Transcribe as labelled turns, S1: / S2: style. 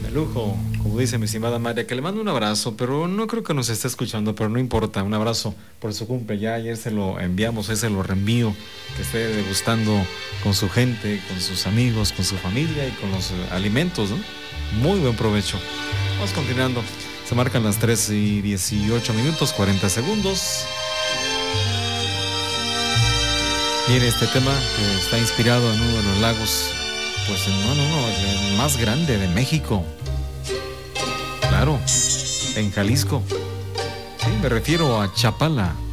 S1: De lujo, como dice mi estimada María, que le mando un abrazo, pero no creo que nos esté escuchando, pero no importa, un abrazo por su cumple. Ya ayer se lo enviamos, hoy se lo reenvío, que esté degustando con su gente, con sus amigos, con su familia y con los alimentos, ¿no? Muy buen provecho. Vamos continuando. Se marcan las 3:18, 40 segundos. Viene este tema que está inspirado en uno de los lagos, pues el más grande de México. Claro, en Jalisco. Sí, me refiero a Chapala.